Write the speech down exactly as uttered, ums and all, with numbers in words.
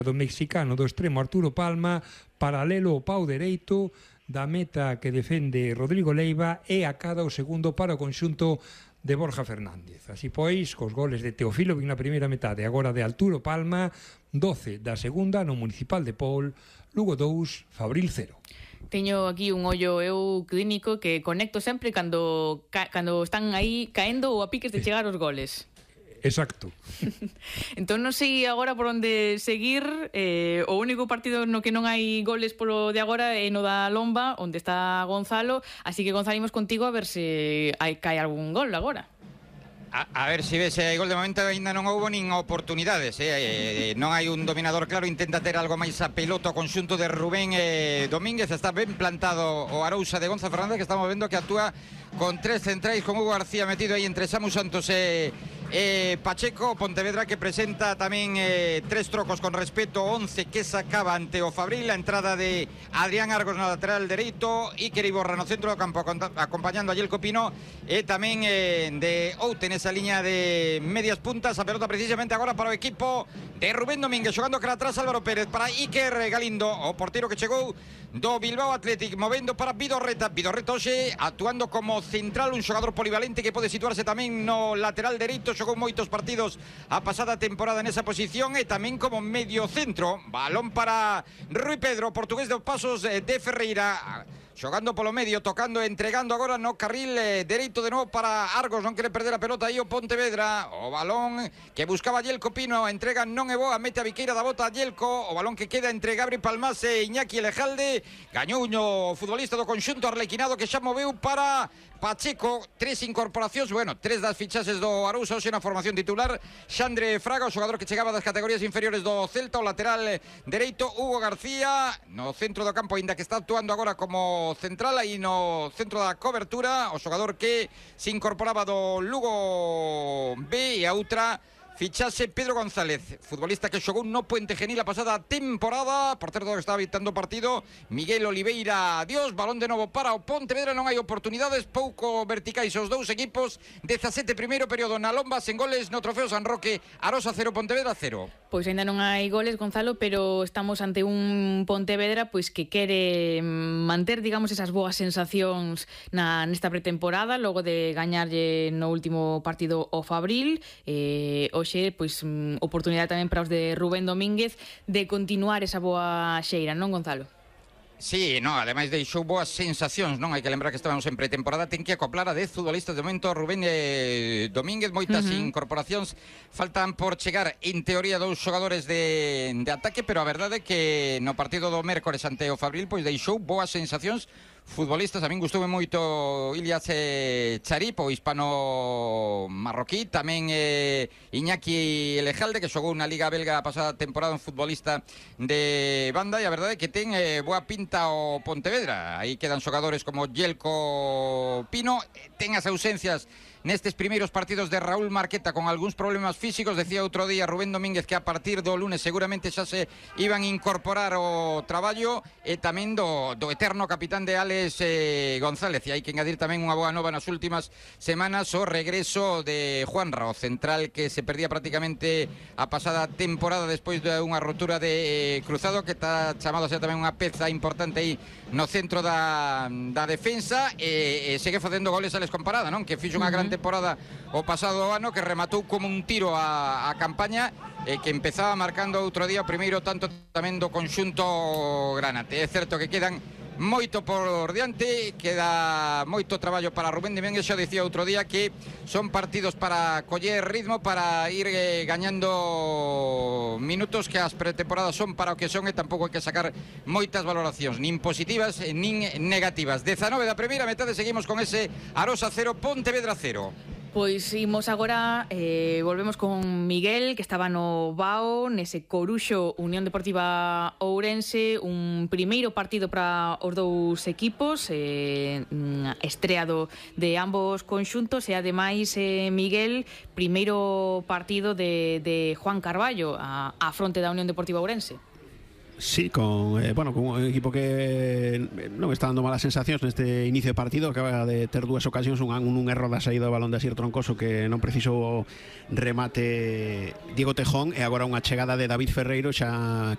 do mexicano do extremo Arturo Palma, paralelo ao pau dereito da meta que defende Rodrigo Leiva, e acada o segundo para o conxunto de Borja Fernández. Así pois, cos goles de Teofilo Vin na primeira metade, agora de Arturo Palma, doce da segunda no Municipal de Pol, Lugo dous, Fabril cero. Teño aquí un ollo eu clínico que conecto sempre cando, ca, cando están aí caendo ou a piques de chegar os goles. Exacto. Entón non sei agora por onde seguir. eh, O único partido no que non hai goles polo de agora é no da Lomba, onde está Gonzalo. Así que Gonzalimos contigo a ver se hai cae algún gol agora. A, a ver se si ves, hai gol de momento ainda non houbo nin oportunidades, eh? Eh, non hai un dominador claro, intenta ter algo máis a pelota o conxunto de Rubén eh, Domínguez. Está ben plantado o Arousa de Gonza Fernández, que estamos vendo que actúa con tres centrais, con Hugo García metido aí entre Samu Santos e eh, Pacheco. Pontevedra que presenta tamén eh, tres trocos con respeto, once que sacaba ante o Fabril, a entrada de Adrián Argos no lateral dereito, Iker Iborra no centro do campo acompañando a Yelko Pino, e tamén eh, de Outen esa liña de medias puntas. A pelota precisamente agora para o equipo de Rubén Domínguez, xogando cara atrás Álvaro Pérez para Iker Galindo, o portero que chegou do Bilbao Athletic, movendo para Vidorreta. Vidorreta hoxe actuando como central, un xogador polivalente que pode situarse tamén no lateral dereito, xogou moitos partidos a pasada temporada nesa posición, e tamén como medio centro. Balón para Rui Pedro, portugués de Pasos de Ferreira, xogando polo medio, tocando, entregando agora no carril eh, dereito de novo para Argos. Non quere perder a pelota aí o Pontevedra. O balón que buscaba Yelko Pino, a entrega non é boa, mete a biqueira da bota a Yelko. O balón que queda entre Gabri Palmás e Iñaki Elejalde. Gañou o futbolista do conxunto arlequinado, que xa moveu para Pacheco. Tres incorporacións, bueno, tres das fichaxes do Arousa hoxe na formación titular. Xandre Fraga, o xogador que chegaba das categorías inferiores do Celta, o lateral dereito Hugo García no centro do campo, ainda que está actuando agora como central aí no centro da cobertura, o xogador que se incorporaba do Lugo B. E a outra fichase Pedro González, futbolista que xogou no Puente Genil a pasada temporada, por certo que estaba habitando o partido. Miguel Oliveira, adiós, balón de novo para o Pontevedra, non hai oportunidades, pouco verticais os dous equipos. dezasete primeiro período na Lomba, sen goles no Trofeo San Roque. Arosa cero, Pontevedra cero. Pois ainda non hai goles, Gonzalo, pero estamos ante un Pontevedra pois que quere manter, digamos, esas boas sensacións na nesta pretemporada, logo de gañarlle no último partido o Fabril. Eh, hoxe, pois, oportunidade tamén para os de Rubén Domínguez de continuar esa boa xeira, non, Gonzalo? Sí, no, ademais deixou boas sensacións, non? Hai que lembrar que estábamos en pretemporada, ten que acoplar a dez futbolistas de momento. Rubén eh, Domínguez, moitas uh-huh. incorporacións, faltan por chegar en teoría dous xogadores de, de ataque, pero a verdade é que no partido do mércores ante o Fabril pois deixou boas sensacións futbolistas. A min gustoume moito Ilias eh, Charip, o hispano-marroquí, tamén eh, Iñaki Elejalde, que xogou na Liga Belga a pasada temporada, un futbolista de banda, e a verdade é que ten eh, boa pinta o Pontevedra. Aí quedan xogadores como Yelko Pino, ten as ausencias nestes primeiros partidos de Raúl Marqueta con algúns problemas físicos. Decía outro día Rubén Domínguez que a partir do lunes seguramente xa se iban a incorporar o traballo, e tamén do, do eterno capitán de Alex eh, González. E hai que engadir tamén unha boa nova nas últimas semanas, o regreso de Juanra, o central que se perdía prácticamente a pasada temporada despois de unha rotura de eh, cruzado, que está chamado a ser tamén unha peza importante aí no centro da, da defensa, e, e segue facendo goles Alex Comparada, non? Que fixo unha gran temporada o pasado ano, que rematou como un tiro a, a campaña, e que empezaba marcando outro día o primeiro tanto tamén do conxunto granate. É certo que quedan moito por diante, queda moito traballo para Rubén Domínguez. Xa dicía outro día que son partidos para coller ritmo, para ir eh, gañando minutos, que as pretemporadas son para o que son, e tampouco hai que sacar moitas valoracións, nin positivas nin negativas. dezanove da primeira metade, seguimos con ese Arosa cero, Pontevedra cero. Pois imos agora, eh, volvemos con Miguel, que estaba no Bao, nese Coruxo Unión Deportiva Ourense, un primeiro partido para os dous equipos, eh, estreado de ambos conxuntos, e ademais, eh, Miguel, primeiro partido de, de Juan Carballo a, a fronte da Unión Deportiva Ourense. Sí, con, eh, bueno, con un equipo que non está dando malas sensacións neste inicio de partido. Acaba de ter dúas ocasións, un, un erro da saída do balón de Asier Troncoso, que non precisou remate Diego Tejón, e agora unha chegada de David Ferreiro, xa